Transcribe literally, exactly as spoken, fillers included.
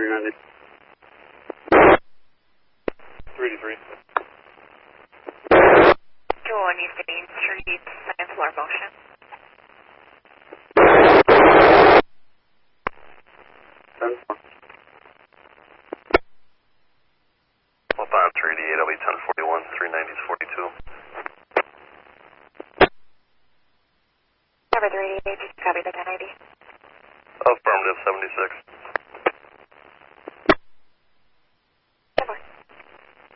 three ninety. three to three. twenty-three Street, second floor motion. ten four. Flip on three eighty-eight, I'll be ten forty-one, three ninety is forty-two. Cover three eighty-eight, just copy the ten eighty. Affirmative, seventy-six.